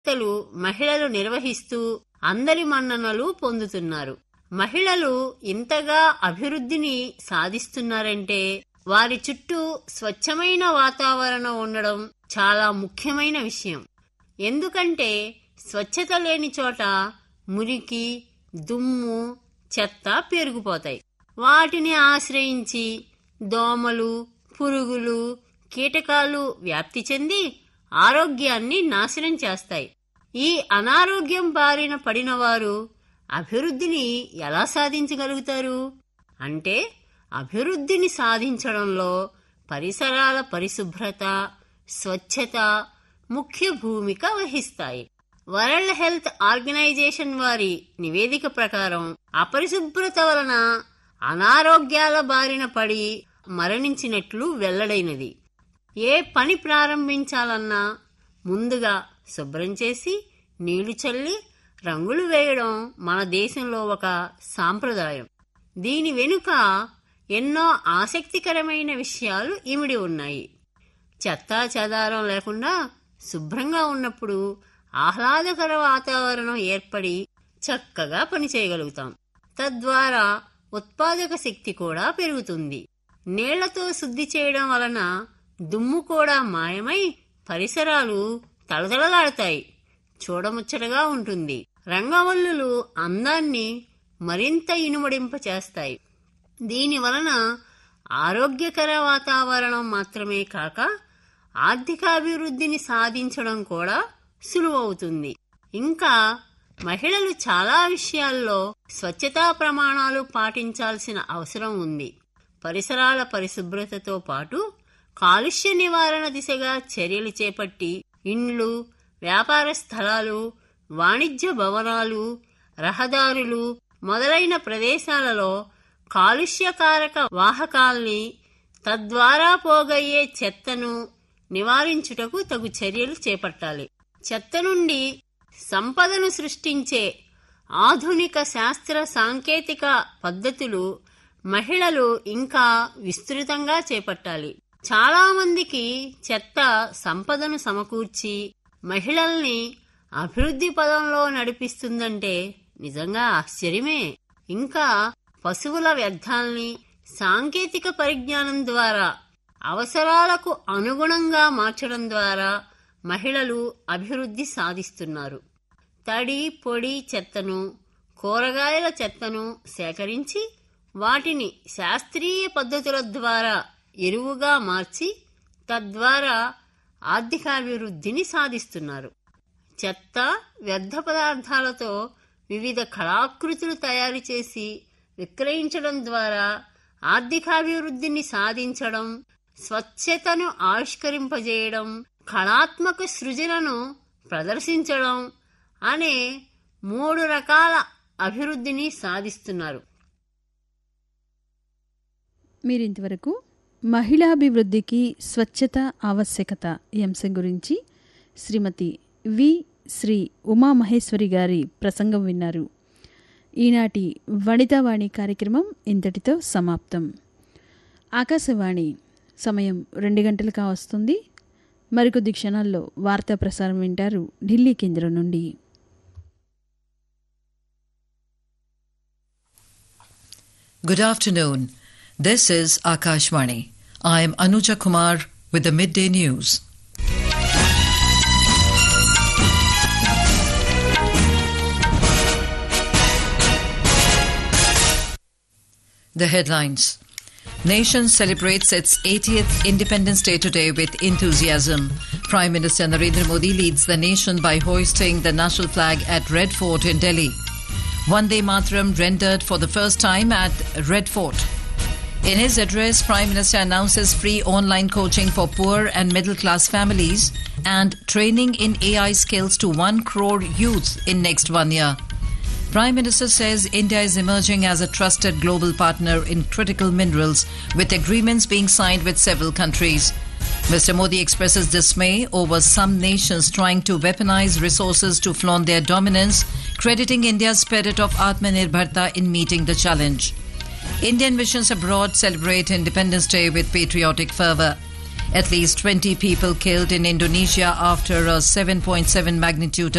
మహిళలు నిర్వహిస్తూ అందరి మన్ననలు పొందుతున్నారు. మహిళలు ఇంతగా అభివృద్ధిని సాధిస్తున్నారంటే వారి చుట్టూ స్వచ్ఛమైన వాతావరణం ఉండడం చాలా ముఖ్యమైన విషయం. ఎందుకంటే స్వచ్ఛత లేని చోట మురికి, దుమ్ము, చెత్త పెరిగిపోతాయి. వాటిని ఆశ్రయించి దోమలు, పురుగులు, కీటకాలు వ్యాప్తి చెంది ఆరోగ్యాన్ని నాశనం చేస్తాయి. ఈ అనారోగ్యం బారిన పడిన వారు అభివృద్ధిని ఎలా సాధించగలుగుతారు అంటే అభివృద్ధిని సాధించడంలో పరిసరాల పరిశుభ్రత, స్వచ్ఛత ముఖ్య భూమిక వహిస్తాయి. వరల్డ్ హెల్త్ ఆర్గనైజేషన్ వారి నివేదిక ప్రకారం అపరిశుభ్రత వలన అనారోగ్యాల బారిన పడి మరణించినట్లు వెల్లడైనది. ఏ పని ప్రారంభించాలన్నా ముందుగా శుభ్రం చేసి నీళ్లు చల్లి రంగులు వేయడం మన దేశంలో ఒక సాంప్రదాయం. దీని వెనుక ఎన్నో ఆసక్తికరమైన విషయాలు ఇమిడి ఉన్నాయి. చెత్తా చెదారం లేకుండా శుభ్రంగా ఉన్నప్పుడు ఆహ్లాదకర వాతావరణం ఏర్పడి చక్కగా పనిచేయగలుగుతాం. తద్వారా ఉత్పాదక శక్తి కూడా పెరుగుతుంది. నీళ్లతో శుద్ధి చేయడం వలన దుమ్ము కూడా మాయమై పరిసరాలు తళతళలాడతాయి. చూడముచ్చటగా ఉంటుంది. రంగవల్లులు అందాన్ని మరింత ఇనుమడింప చేస్తాయి. దీని వలన ఆరోగ్యకర వాతావరణం మాత్రమే కాక ఆర్థికాభివృద్ధిని సాధించడం కూడా సులువవుతుంది. ఇంకా మహిళలు చాలా విషయాల్లో స్వచ్ఛతా ప్రమాణాలు పాటించాల్సిన అవసరం ఉంది. పరిసరాల పరిశుభ్రతతో పాటు కాలుష్య నివారణ దిశగా చర్యలు చేపట్టి ఇండ్లు, వ్యాపార స్థలాలు, వాణిజ్య భవనాలు, రహదారులు మొదలైన ప్రదేశాలలో కాలుష్యకారక వాహకాల్ని, తద్వారా పోగయ్యే చెత్తను నివారించుటకు తగు చర్యలు చేపట్టాలి. చెత్త నుండి సంపదను సృష్టించే ఆధునిక శాస్త్ర సాంకేతిక పద్ధతులు మహిళలు ఇంకా విస్తృతంగా చేపట్టాలి. చాలా మందికి చెత్త సంపదను సమకూర్చి మహిళల్ని అభివృద్ధి పదంలో నడిపిస్తుందంటే నిజంగా ఆశ్చర్యమే. ఇంకా పశువుల వ్యర్థాల్ని సాంకేతిక పరిజ్ఞానం ద్వారా అవసరాలకు అనుగుణంగా మార్చడం ద్వారా మహిళలు అభివృద్ధి సాధిస్తున్నారు. తడి, పొడి చెత్తను, కూరగాయల చెత్తను సేకరించి వాటిని శాస్త్రీయ పద్ధతుల ద్వారా ఎరువుగా మార్చి తద్వారా ఆర్థికాభివృద్ధిని సాధిస్తున్నారు. చెత్త, వ్యర్థ పదార్థాలతో వివిధ కళాకృతులు తయారు చేసి విక్రయించడం ద్వారా ఆర్థికాభివృద్ధిని సాధించడం, స్వచ్ఛతను ఆవిష్కరింపజేయడం, కళాత్మక సృజనను ప్రదర్శించడం అనే 3 రకాల అభివృద్ధిని సాధిస్తున్నారు. మీరింతవరకు మహిళాభివృద్ధికి స్వచ్ఛత ఆవశ్యకత ఈ అంశం గురించి శ్రీమతి శ్రీ ఉమామహేశ్వరి గారి ప్రసంగం విన్నారు. ఈనాటి వనితావాణి కార్యక్రమం ఇంతటితో సమాప్తం. ఆకాశవాణి సమయం 2 గంటలు కావస్తుంది. మరికొద్ది క్షణాల్లో వార్తా ప్రసారం వింటారు ఢిల్లీ కేంద్రం నుండి. Good afternoon. This is Akashvani. I am Anuja Kumar with the midday news. The headlines. Nation celebrates its 80th Independence Day today with enthusiasm. Prime Minister Narendra Modi leads the nation by hoisting the national flag at Red Fort in Delhi. Vande Mataram rendered for the first time at Red Fort. In his address, Prime Minister announces free online coaching for poor and middle-class families and training in AI skills to 1 crore youth in next 1 year. Prime Minister says India is emerging as a trusted global partner in critical minerals, with agreements being signed with several countries. Mr. Modi expresses dismay over some nations trying to weaponize resources to flaunt their dominance, crediting India's spirit of Atmanirbharta in meeting the challenge. Indian missions abroad celebrate Independence Day with patriotic fervour. At least 20 people killed in Indonesia after a 7.7 magnitude